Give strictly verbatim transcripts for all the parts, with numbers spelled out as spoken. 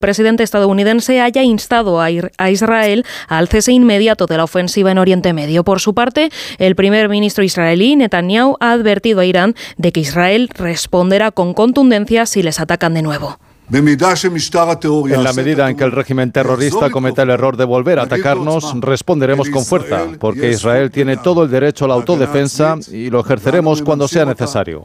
presidente estadounidense haya instado a Israel al cese inmediato de la ofensiva en Oriente Medio. Por su parte, el primer ministro israelí, Netanyahu, ha advertido a Irán de que Israel responderá con contundencia si les atacan de nuevo. En la medida en que el régimen terrorista cometa el error de volver a atacarnos, responderemos con fuerza, porque Israel tiene todo el derecho a la autodefensa y lo ejerceremos cuando sea necesario.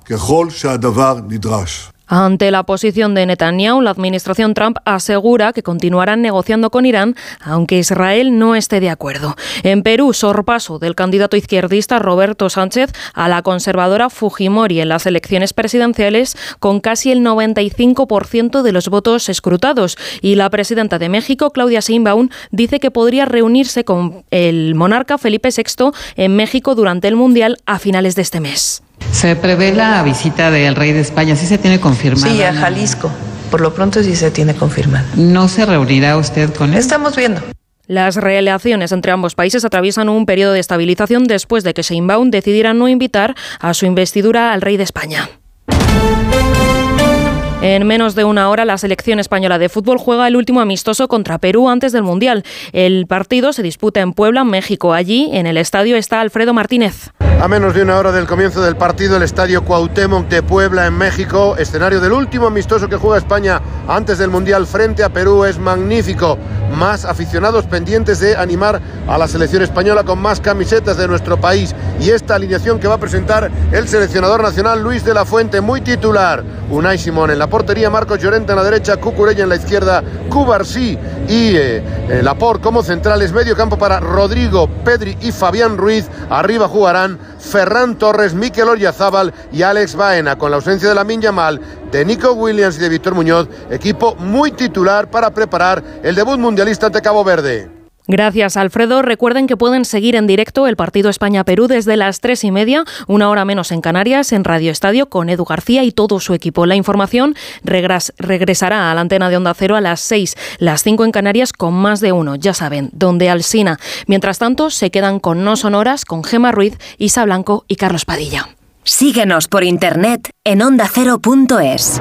Ante la posición de Netanyahu, la administración Trump asegura que continuarán negociando con Irán, aunque Israel no esté de acuerdo. En Perú, sorpaso del candidato izquierdista Roberto Sánchez a la conservadora Fujimori en las elecciones presidenciales, con casi el noventa y cinco por ciento de los votos escrutados. Y la presidenta de México, Claudia Sheinbaum, dice que podría reunirse con el monarca Felipe sexto en México durante el Mundial a finales de este mes. Se prevé la visita del rey de España, ¿sí se tiene confirmado? Sí, a Jalisco. Por lo pronto sí se tiene confirmado. ¿No se reunirá usted con él? Estamos viendo. Las relaciones entre ambos países atraviesan un periodo de estabilización después de que Sheinbaum decidiera no invitar a su investidura al rey de España. En menos de una hora, la selección española de fútbol juega el último amistoso contra Perú antes del Mundial. El partido se disputa en Puebla, México. Allí, en el estadio, está Alfredo Martínez. A menos de una hora del comienzo del partido, el estadio Cuauhtémoc de Puebla, en México, escenario del último amistoso que juega España antes del Mundial frente a Perú, es magnífico. Más aficionados pendientes de animar a la selección española con más camisetas de nuestro país. Y esta alineación que va a presentar el seleccionador nacional Luis de la Fuente, muy titular. Unai Simón en la portería, Marcos Llorente en la derecha, Cucurella en la izquierda, Cubarsí y eh, eh, Laporte como centrales. Medio campo para Rodrigo, Pedri y Fabián Ruiz. Arriba jugarán Ferran Torres, Mikel Oyarzabal y Alex Baena, con la ausencia de Lamine Yamal, de Nico Williams y de Víctor Muñoz. Equipo muy titular para preparar el debut mundialista ante Cabo Verde. Gracias, Alfredo. Recuerden que pueden seguir en directo el partido España-Perú desde las tres y media, una hora menos en Canarias, en Radio Estadio, con Edu García y todo su equipo. La información regres- regresará a la antena de Onda Cero a las seis, las cinco en Canarias, con Más de Uno, ya saben, donde Alsina. Mientras tanto, se quedan con No Sonoras, con Gemma Ruiz, Isa Blanco y Carlos Padilla. Síguenos por internet en onda cero punto es.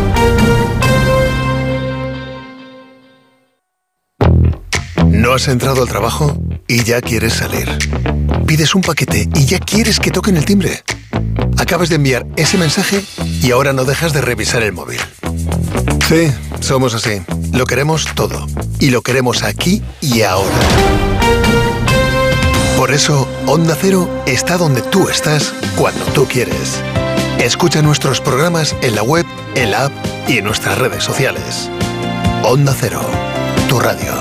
¿No has entrado al trabajo y ya quieres salir? Pides un paquete y ya quieres que toquen el timbre. Acabas de enviar ese mensaje y ahora no dejas de revisar el móvil. Sí, somos así. Lo queremos todo. Y lo queremos aquí y ahora. Por eso, Onda Cero está donde tú estás cuando tú quieres. Escucha nuestros programas en la web, en la app y en nuestras redes sociales. Onda Cero, tu radio.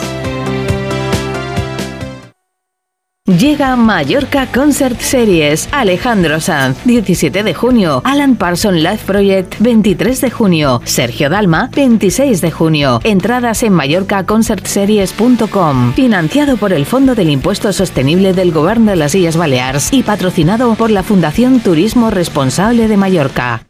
Llega Mallorca Concert Series. Alejandro Sanz, diecisiete de junio. Alan Parsons Live Project, veintitrés de junio. Sergio Dalma, veintiséis de junio. Entradas en mallorca concert series punto com. Financiado por el Fondo del Impuesto Sostenible del Govern de las Illes Balears y patrocinado por la Fundación Turismo Responsable de Mallorca.